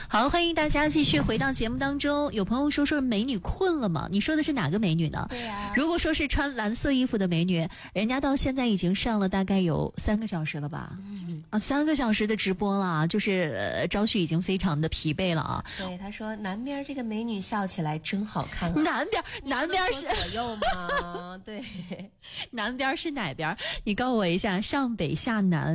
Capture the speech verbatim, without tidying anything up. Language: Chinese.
好，欢迎大家继续回到节目当中。有朋友说说美女困了吗？你说的是哪个美女呢？ 对呀、啊。 如果说是穿蓝色衣服的美女，人家到现在已经上了大概有三个小时了吧？嗯啊，三个小时的直播了啊，就是呃，昭旭已经非常的疲惫了啊。 对，他说南边这个美女笑起来真好看、啊。 南边，南边是左右吗？对， 南边是哪边？你告诉我一下，上北下南。